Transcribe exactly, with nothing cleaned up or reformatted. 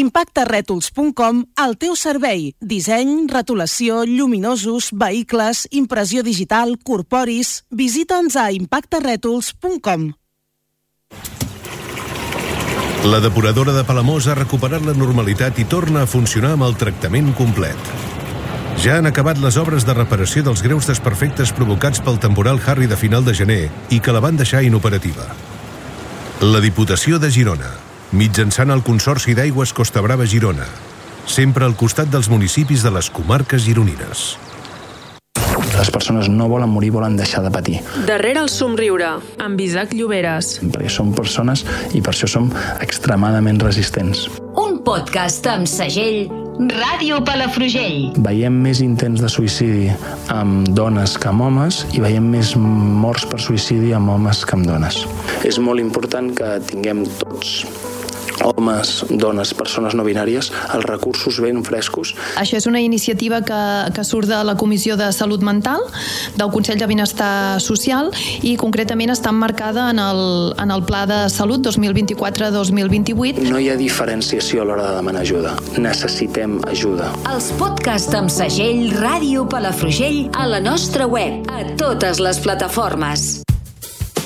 impacte rètols punt com, al teu servei. Disseny, retolació, lluminosos, vehicles, impressió digital, corporis... Visita'ns a impacte rètols punt com. La depuradora de Palamós ha recuperat la normalitat i torna a funcionar amb el tractament complet. Ja han acabat les obres de reparació dels greus desperfectes provocats pel temporal Harry de final de gener i que la van deixar inoperativa. La Diputació de Girona, mitjançant el Consorci d'Aigües Costa Brava Girona, sempre al costat dels municipis de les comarques gironines. Les persones no volen morir, volen deixar de patir. Darrere el somriure, amb Isaac Lloberes. Perquè som persones i per això som extremadament resistents. Un podcast amb segell Ràdio Palafrugell. Veiem més intents de suïcidi amb dones que amb homes i veiem més morts per suïcidi amb homes que amb dones. És molt important que tinguem tots, homes, dones, persones no binàries, els recursos ben frescos. Això és una iniciativa que, que surt de la Comissió de Salut Mental, del Consell de Benestar Social i concretament està emmarcada en el, en el Pla de Salut dos mil vint-i-quatre a dos mil vint-i-vuit. No hi ha diferenciació a l'hora de demanar ajuda. Necessitem ajuda. Els podcasts amb segell Ràdio Palafrugell a la nostra web, a totes les plataformes.